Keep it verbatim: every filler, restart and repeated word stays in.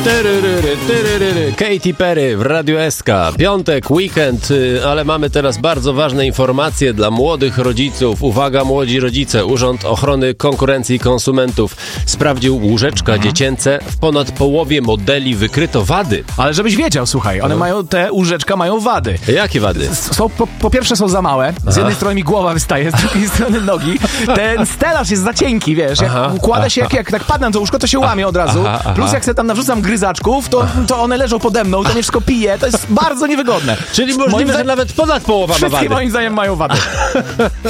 Tyryryry, tyryryry. Katy Perry w Radiu S K. Piątek, weekend, ale mamy teraz bardzo ważne informacje dla młodych rodziców. Uwaga, młodzi rodzice. Urząd Ochrony Konkurencji i Konsumentów sprawdził łóżeczka mhm. dziecięce. W ponad połowie modeli wykryto wady. Ale żebyś wiedział, słuchaj, one no. mają, te łóżeczka mają wady. Jakie wady? Są, po, po pierwsze są za małe. Z Aha. jednej strony mi głowa wystaje, z drugiej strony nogi. Ten stelaż jest za cienki, wiesz. Jak Aha. układa się, jak, jak tak padnę na to łóżko, to się łamie od razu. Aha. Plus jak sobie tam nawrzucam gryzaczków, to, to one leżą pode mną, to mnie wszystko pije. To jest bardzo niewygodne. Czyli możliwe, że nawet ponad połowa ma wady. Wszystkie moim zdaniem mają wady.